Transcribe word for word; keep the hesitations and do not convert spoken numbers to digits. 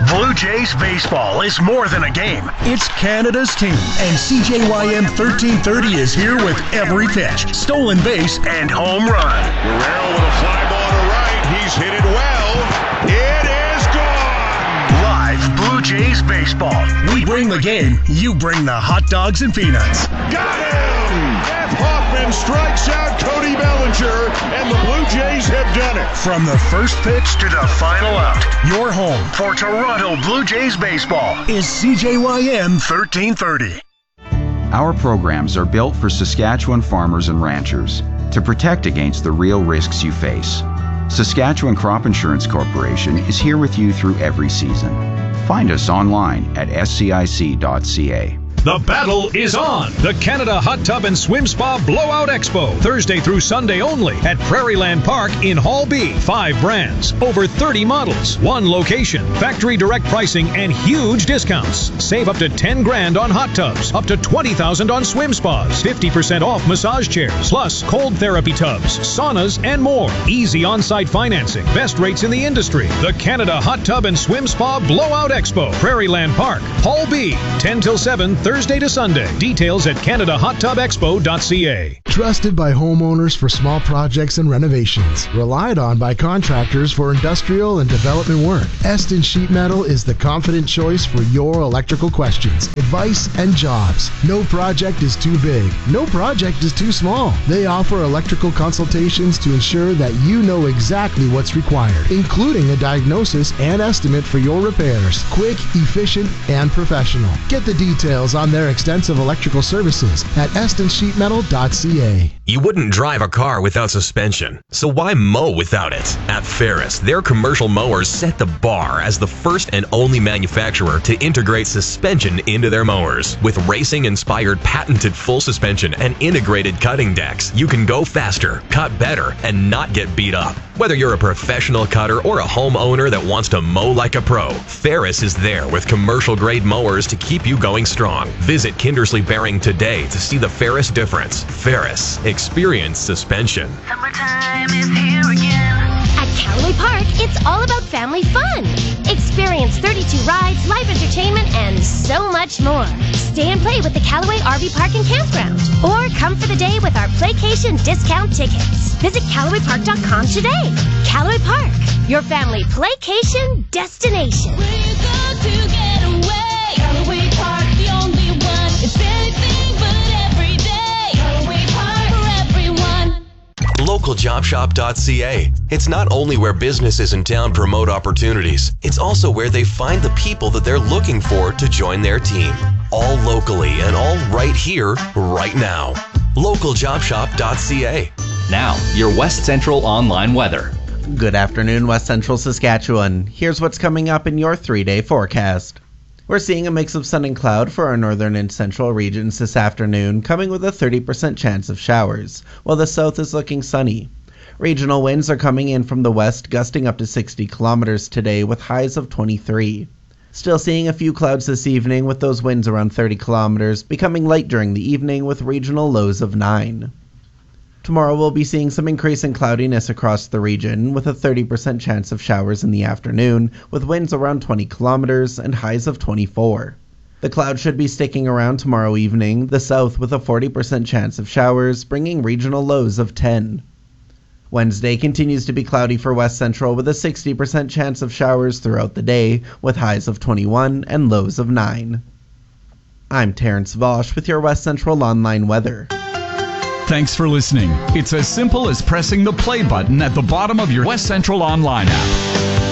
Blue Jays baseball is more than a game. It's Canada's team, and C J Y M thirteen thirty is here with every pitch, stolen base, and home run. Guerrero with a fly ball to right. He's hit it well. It is gone. Live Blue Jays baseball. We bring the game. You bring the hot dogs and peanuts. Got him! Jeff Hoffman strikes out Cody Bellinger, and the Blue Jays have done it. From the first pitch to the final out, your home for Toronto Blue Jays baseball is C J Y M thirteen thirty. Our programs are built for Saskatchewan farmers and ranchers to protect against the real risks you face. Saskatchewan Crop Insurance Corporation is here with you through every season. Find us online at s c i c dot c a. The battle is on. The Canada Hot Tub and Swim Spa Blowout Expo, Thursday through Sunday only at Prairieland Park in Hall B. Five brands, over thirty models, one location, factory direct pricing, and huge discounts. Save up to ten grand on hot tubs, up to twenty thousand on swim spas, fifty percent off massage chairs, plus cold therapy tubs, saunas, and more. Easy on-site financing, best rates in the industry. The Canada Hot Tub and Swim Spa Blowout Expo, Prairieland Park, Hall B, ten till seven, Thursday to Sunday. Details at canada hot tub expo dot c a. Trusted by homeowners for small projects and renovations. Relied on by contractors for industrial and development work. Eston Sheet Metal is the confident choice for your electrical questions, advice, and jobs. No project is too big. No project is too small. They offer electrical consultations to ensure that you know exactly what's required, including a diagnosis and estimate for your repairs. Quick, efficient, and professional. Get the details on their extensive electrical services at eston sheet metal dot c a. You wouldn't drive a car without suspension, so why mow without it? At Ferris, their commercial mowers set the bar as the first and only manufacturer to integrate suspension into their mowers. With racing-inspired patented full suspension and integrated cutting decks, you can go faster, cut better, and not get beat up. Whether you're a professional cutter or a homeowner that wants to mow like a pro, Ferris is there with commercial-grade mowers to keep you going strong. Visit Kindersley Bearing today to see the Ferris difference. Ferris, experience suspension. Summertime is here again. At Callaway Park, it's all about family fun. Experience thirty-two rides, live entertainment, and so much more. Stay and play with the Callaway R V Park and Campground. Or come for the day with our Playcation discount tickets. Visit callaway park dot com today. Callaway Park, your family Playcation destination. Where you go to get away. Callaway Park, the only one. It's anything but every day. Callaway Park for everyone. local job shop dot c a. It's not only where businesses in town promote opportunities, it's also where they find the people that they're looking for to join their team. All locally and all right here, right now. local job shop dot c a. Now, your West Central online weather. Good afternoon, West Central Saskatchewan. Here's what's coming up in your three-day forecast. We're seeing a mix of sun and cloud for our northern and central regions this afternoon, coming with a thirty percent chance of showers, while the south is looking sunny. Regional winds are coming in from the west, gusting up to sixty kilometers today with highs of twenty-three. Still seeing a few clouds this evening with those winds around thirty kilometers, becoming light during the evening with regional lows of nine. Tomorrow we'll be seeing some increase in cloudiness across the region with a thirty percent chance of showers in the afternoon with winds around twenty kilometers and highs of twenty-four. The clouds should be sticking around tomorrow evening, the south with a forty percent chance of showers, bringing regional lows of ten. Wednesday continues to be cloudy for West Central with a sixty percent chance of showers throughout the day with highs of twenty-one and lows of nine. I'm Terrence Vosch with your West Central online weather. Thanks for listening. It's as simple as pressing the play button at the bottom of your West Central online app.